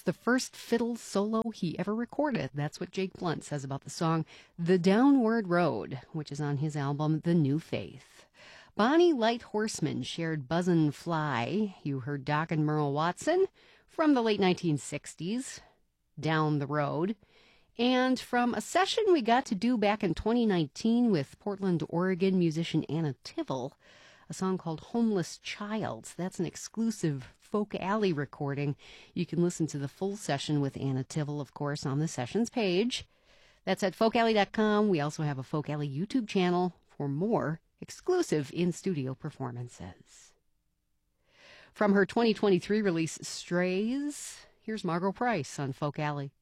the first fiddle solo he ever recorded. That's what Jake Blunt says about the song The Downward Road, which is on his album The New Faith. Bonnie Light Horseman shared Buzzin' Fly. You heard Doc and Merle Watson from the late 1960s, Down the Road. And from a session we got to do back in 2019 with Portland, Oregon musician Anna Tivel, a song called Homeless Child. That's an exclusive Folk Alley recording. You can listen to the full session with Anna Tivel, of course, on the sessions page. That's at folkalley.com. We also have a Folk Alley YouTube channel for more exclusive in-studio performances. From her 2023 release, Strays, here's Margot Price on Folk Alley.